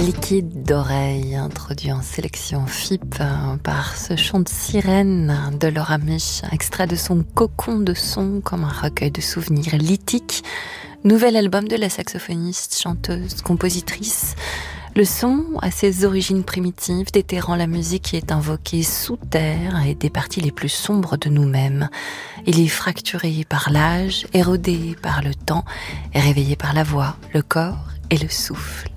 Liquide d'oreille, introduit en sélection FIP par ce chant de sirène de Laura Mich, extrait de son cocon de son comme un recueil de souvenirs lithiques. Nouvel album de la saxophoniste, chanteuse, compositrice. Le son a ses origines primitives, déterrant la musique qui est invoquée sous terre et des parties les plus sombres de nous-mêmes. Il est fracturé par l'âge, érodé par le temps et réveillé par la voix, le corps et le souffle.